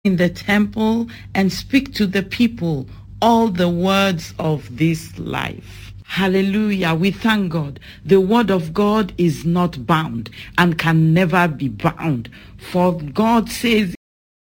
in the temple and speak to the people all the words of this life. Hallelujah. We thank God. The word of God is not bound and can never be bound. For God says